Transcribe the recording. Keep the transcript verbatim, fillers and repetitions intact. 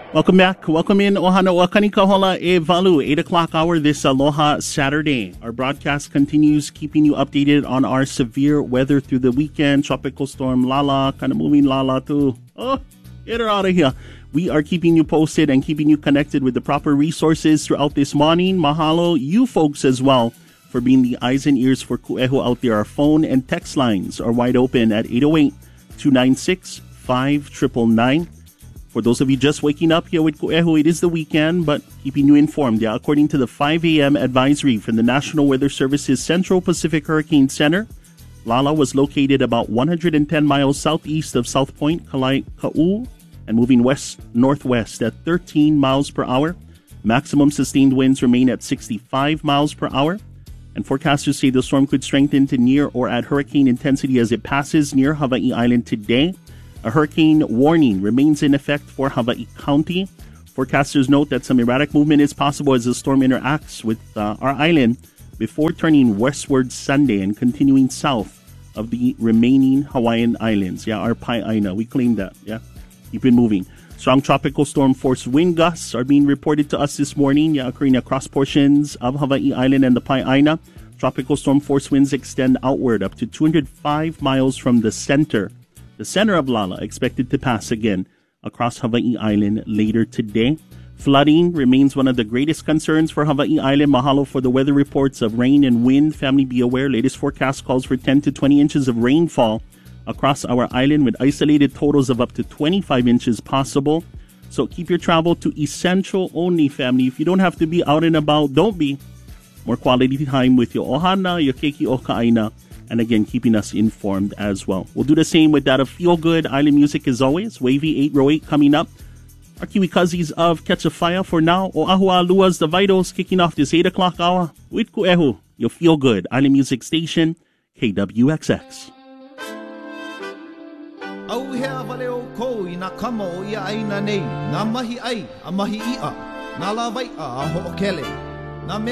Welcome back. Welcome in Ohana Wakani Kahola e Valu, eight o'clock hour this Aloha Saturday. Our broadcast continues keeping you updated on our severe weather through the weekend. Tropical storm Lala, kind of moving Lala too. Oh, get her out of here. We are keeping you posted and keeping you connected with the proper resources throughout this morning. Mahalo, you folks as well, for being the eyes and ears for Ku'ehu out there. Our phone and text lines are wide open at eight oh eight, two nine six, five nine nine. For those of you just waking up here with Ku'ehu, it is the weekend, but keeping you informed. Yeah, according to the five a.m. advisory from the National Weather Service's Central Pacific Hurricane Center, Lala was located about one hundred ten miles southeast of South Point, Kalai Ka'u, and moving west-northwest at thirteen miles per hour. Maximum sustained winds remain at sixty-five miles per hour. And forecasters say the storm could strengthen to near or at hurricane intensity as it passes near Hawaii Island today. A hurricane warning remains in effect for Hawaii County. Forecasters note that some erratic movement is possible as the storm interacts with uh, our island before turning westward Sunday and continuing south of the remaining Hawaiian islands. Yeah, our Pai'aina. We claim that. Yeah, keep it moving. Strong tropical storm force wind gusts are being reported to us this morning, yeah, occurring across portions of Hawaii Island and the Pai'aina. Tropical storm force winds extend outward up to two hundred five miles from the center. The center of Lala expected to pass again across Hawaii Island later today. Flooding remains one of the greatest concerns for Hawaii Island. Mahalo for the weather reports of rain and wind. Family, be aware. Latest forecast calls for ten to twenty inches of rainfall across our island with isolated totals of up to twenty-five inches possible. So keep your travel to essential only, family. If you don't have to be out and about, don't be. More quality time with your ohana, your keiki o ka'aina, and again, keeping us informed as well. We'll do the same with that of Feel Good Island music as always. Wavy eight oh eight coming up. Our Kiwi Cousins of Catch a Fire for now. Oahua Lua's The Vitals kicking off this eight o'clock hour with Ku'ehu, your Feel Good Island music station, K W X X. Au hea vale o kou I nā kama o ia aina nei. Nā mahi ai, a mahi ia. Nā la vai a a ho'okele. Nā